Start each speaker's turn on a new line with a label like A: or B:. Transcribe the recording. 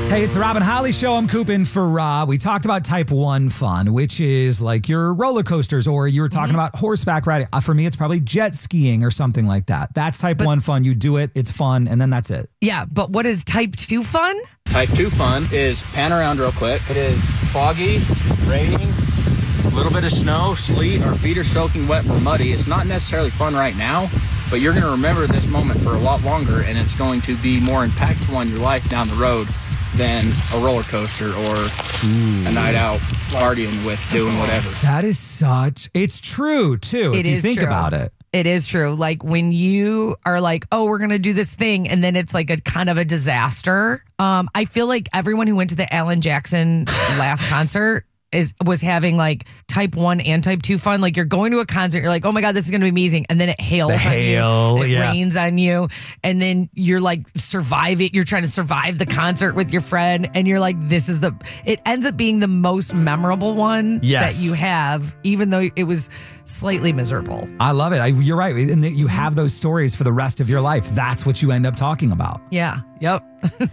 A: Hey, it's the Rob and Holly Show. I'm Coopin for Rob. We talked about type 1 fun, which is like your roller coasters, or you were talking about horseback riding. For me, it's probably jet skiing or something like that. That's type 1 fun. You do it, it's fun, and then that's it.
B: Yeah, but what is type 2 fun?
C: Type 2 fun is pan around real quick. It is foggy, raining, a little bit of snow, sleet, our feet are soaking wet, we're muddy. It's not necessarily fun right now, but you're going to remember this moment for a lot longer, and it's going to be more impactful on your life down the road than a roller coaster or a night out partying with doing whatever.
A: That is it's true too, if you think about it.
B: It is true. Like when you are like, oh, we're going to do this thing, and then it's like a kind of a disaster. I feel like everyone who went to the Alan Jackson last concert was having like type 1 and type 2 fun. Like you're going to a concert, you're like, oh my God, this is going to be amazing. And then it hails on you. It rains on you. And then you're like, you're trying to survive the concert with your friend. And you're like, it ends up being the most memorable one that you have, even though it was slightly miserable.
A: I love it. You're right. And you have those stories for the rest of your life. That's what you end up talking about.
B: Yeah. Yep.